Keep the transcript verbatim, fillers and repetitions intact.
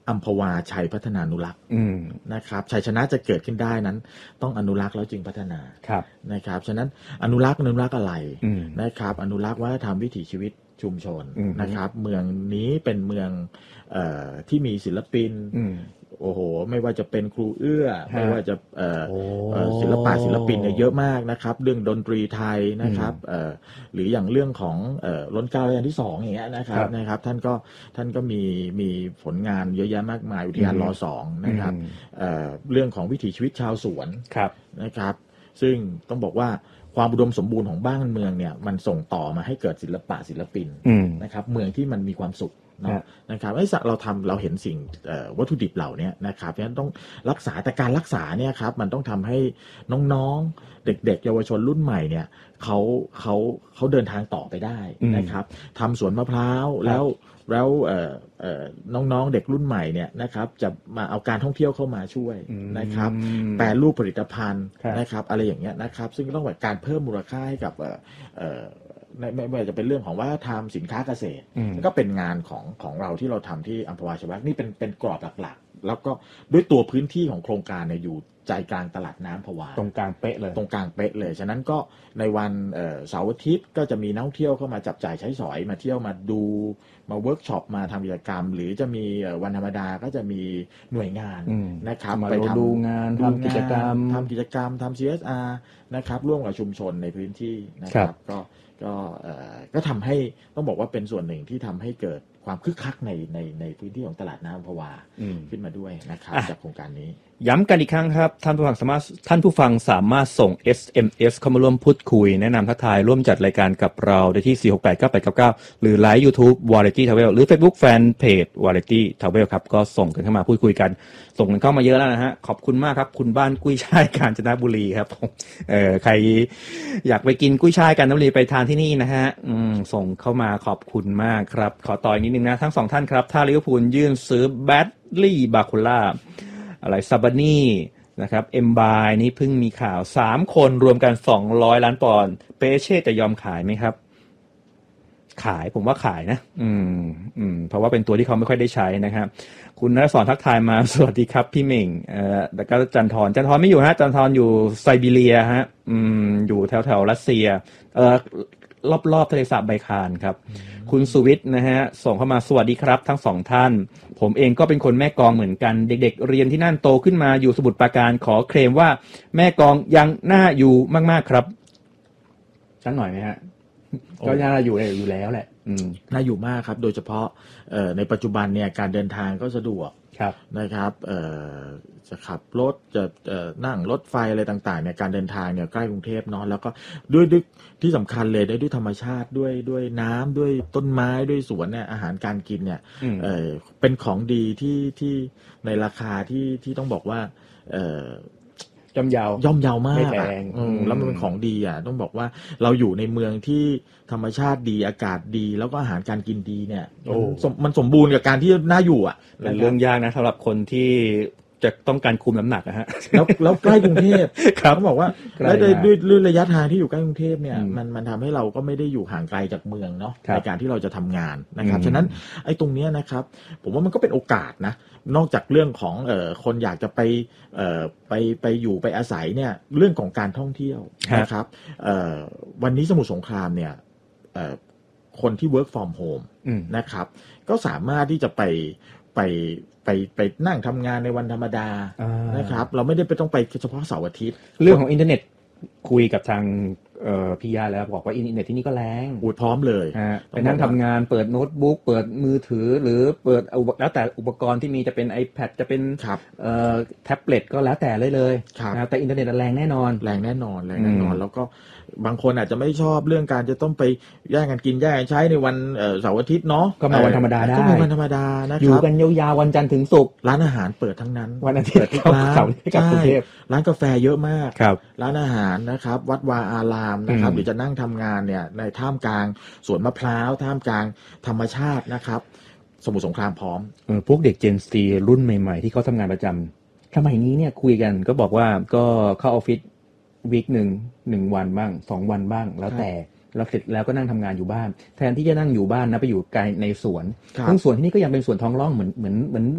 อัมพวาชัยพัฒนานุรักษ์นะครับชัยชนะจะเกิดขึ้นได้นั้นต้องอนุรักษ์แล้วจึงพัฒนานะครับฉะนั้นอนุรักษ์อนุรักษ์อะไรนะครับอนุรักษ์วัฒนธรรมวิถีชีวิตชุมชนนะครับเมืองนี้เป็นเมืองเอ่อที่มีศิลปินโอ้โหไม่ว่าจะเป็นครูเอื้อไม่ว่าจะเอ่อเอ่อศิลปะศิลปินเนี่ยเยอะมากนะครับเรื่องดนตรีไทยนะครับเอ่อหรืออย่างเรื่องของเอ่อล้นเกล้ารัชกาลที่สองอย่างเงี้ยนะครับนะครับท่านก็ท่านก็มีมีผลงานเยอะแยะมากมายอุทยานรอสองนะครับเอ่อเรื่องของวิถีชีวิตชาวสวนนะครับซึ่งต้องบอกว่าความอุดมสมบูรณ์ของบ้านเมืองเนี่ยมันส่งต่อมาให้เกิดศิลปะศิลปินนะครับเมืองที่มันมีความสุขนะครับไอ้เราทำเราเห็นสิ่งวัตถุดิบเหล่านี้นะครับฉะนั้นต้องรักษาแต่การรักษาเนี่ยครับมันต้องทำให้น้องๆเด็กๆเยาวชนรุ่นใหม่เนี่ยเขาเขาเขาเดินทางต่อไปได้นะครับทำสวนมะพร้าวแล้วแล้วน้องๆเด็กรุ่นใหม่เนี่ยนะครับจะมาเอาการท่องเที่ยวเข้ามาช่วยนะครับแปรรูปผลิตภัณฑ์นะครับอะไรอย่างเงี้ยนะครับซึ่งต้องแบบการเพิ่มมูลค่าให้กับไม่ไม่ว่าจะเป็นเรื่องของวัฒนธรรมสินค้าเกษตรก็เป็นงานของของเราที่เราทำที่อัมพวาชัยวัฒน์นี่เป็นเป็นกรอบหลักๆแล้วก็ด้วยตัวพื้นที่ของโครงการเนี่ยอยู่ใจกลางตลาดน้ำพวาตรงกลางเป๊ะเลยตรงกลางเป๊ะเลยฉะนั้นก็ในวันเสาร์อาทิตย์ก็จะมีนักท่องเที่ยวเข้ามาจับจ่ายใช้สอยมาเที่ยวมาดูมาเวิร์กช็อปมาทำกิจกรรมหรือจะมีวันธรรมดาก็จะมีหน่วยงานนะครับไปดูงานทำกิจกรรมทำกิจกรรมทำ ซี เอส อาร์ นะครับร่วมกับชุมชนในพื้นที่นะครับก็ก็ก็ทำให้ต้องบอกว่าเป็นส่วนหนึ่งที่ทำให้เกิดความคึกคักในในในพื้นที่ของตลาดน้ำอัมพวาขึ้นมาด้วยนะครับจากโครงการนี้ย้ำกันอีกครั้งครับท่านผู้ฟังสามารถท่านผู้ฟังสามารถส่ง เอส เอ็ม เอส เข้ามาร่วมพูดคุยแนะนำทักทายร่วมจัดรายการกับเราได้ที่ สี่ หก แปด เก้า แปด เก้า เก้า หรือไลฟ์ YouTube Variety Travel หรือ Facebook Fanpage Variety Travel ครับก็ส่งกันเข้ามาพูดคุยกันส่งกันเข้ามาเยอะแล้วนะฮะขอบคุณมากครับคุณบ้านกุ้ยช่ายกาญจนบุรีครับเอ่อใครอยากไปกินกุ้ยช่ายกาญจนบุรีไปทานที่นี่นะฮะอืมส่งเข้ามาขอบคุณมากครับขอต่ออีกนิดนึงนะทั้งสองท่านครับถ้าลิเวอร์พูลยื่นซื้อแบดลี่บาคูล่าอะไรซาบานี่นะครับเอ็มบายนี่เพิ่งมีข่าวสามคนรวมกันสองร้อยล้านปอนด์เปเช่จะยอมขายไหมครับขายผมว่าขายนะอืมอืมเพราะว่าเป็นตัวที่เขาไม่ค่อยได้ใช้นะครับคุณนรศรทักทายมาสวัสดีครับพี่เหม่งเอ่อแล้วก็จันทรจันทรไม่อยู่ฮะจันทรอยู่ไซบีเรียฮะอืมอยู่แถวๆรัสเซียเอ่อรอบๆทะเลสาบไบคารครับคุณสุวิทย์นะฮะส่งเข้ามาสวัสดีครับทั้งสองท่านผมเองก็เป็นคนแม่กลองเหมือนกันเด็กๆเรียนที่นั่นโตขึ้นมาอยู่สมุทรปราการขอเคลมว่าแม่กลองยังน่าอยู่มากๆครับสักหน่อยไหมฮะก็น่าอยู่เลยอยู่แล้วแหละน่าอยู่มากครับโดยเฉพาะในปัจจุบันเนี่ยการเดินทางก็สะดวกนะครับจะขับรถจะนั่งรถไฟอะไรต่างๆเนี่ยการเดินทางเนี่ยใกล้กรุงเทพเนาะแล้วก็ด้วยด้วยที่สำคัญเลยได้ด้วยธรรมชาติด้วยด้วยน้ำด้วยต้นไม้ด้วยสวนเนี่ยอาหารการกินเนี่ยเออเป็นของดีที่ที่ในราคาที่ที่ต้องบอกว่าเออย่อมเยาย่อมเยาวมากแล้วมันเป็นของดีอ่ะต้องบอกว่าเราอยู่ในเมืองที่ธรรมชาติดีอากาศดีแล้วก็อาหารการกินดีเนี่ยมันสมบูรณ์กับการที่น่าอยู่อ่ะเป็นเรื่องยากนะสำหรับคนที่จะต้องการคุมน้ำหนักนะฮะแล้วแล้วใกล้กรุงเทพครับเขาบอกว่าแล้วด้วยด้วยระยะทางที่อยู่ใกล้กรุงเทพเนี่ยมันมันทำให้เราก็ไม่ได้อยู่ห่างไกลจากเมืองเนาะในการที่เราจะทำงานนะครับฉะนั้นไอ้ตรงนี้นะครับผมว่ามันก็เป็นโอกาสนะนอกจากเรื่องของเอ่อคนอยากจะไปเอ่อไปไปอยู่ไปอาศัยเนี่ยเรื่องของการท่องเที่ยวนะครับเอ่อวันนี้สมุทรสงครามเนี่ยเอ่อคนที่ work from home นะครับก็สามารถที่จะไปไปไปไปนั่งทำงานในวันธรรมดานะครับเราไม่ได้ไปต้องไปเฉพาะเสาร์อาทิตย์เรื่องของอินเทอร์เน็ตคุยกับทางเอ่อพี่ยาแล้วบอกว่าอินเทอร์เน็ตที่นี่ก็แรงอูดพร้อมเลยไปนั่งทำงานเปิดโน้ตบุ๊กเปิดมือถือหรือเปิดแล้วแต่อุปกรณ์ที่มีจะเป็น iPad จะเป็นเอ่อแท็บเล็ตก็แล้วแต่เลยเลยนะแต่อินเทอร์เน็ตแรงแน่นอนแรงแน่นอนแรงแน่นอนแล้วก็บางคนอาจจะไม่ชอบเรื่องการจะต้องไปแย่งกันกินแย่งกันใช้ในวันเสาร์อาทิตย์เนาะก็มาวันธรรมดาได้ก็มาวันธรรมดานะครับอยู่กันยาวๆวันจันทร์ถึงศุกร์ร้านอาหารเปิดทั้งนั้นวันอาทิตย์ทุกร้านใช่ร้านกาแฟเยอะมากร้านอาหารนะครับวัดวาอารามนะครับหรือจะนั่งทำงานเนี่ยในท่ามกลางสวนมะพร้าวท่ามกลางธรรมชาตินะครับสมุทรสงครามพร้อมเออพวกเด็ก Gen Z รุ่นใหม่ๆที่เขาทำงานประจำสมัยนี้เนี่ยคุยกันก็บอกว่าก็เข้าออฟฟิศวีคหนึ่งหนึ่งวันบ้างสองวันบ้างแล้วแต่แล้วเสร็จแล้วก็นั่งทำงานอยู่บ้านแทนที่จะนั่งอยู่บ้านนะไปอยู่ไกลในสวนซึ่งสวนที่นี่ก็ยังเป็นสวนท้องร่องเหมือนเหมือนเหมือน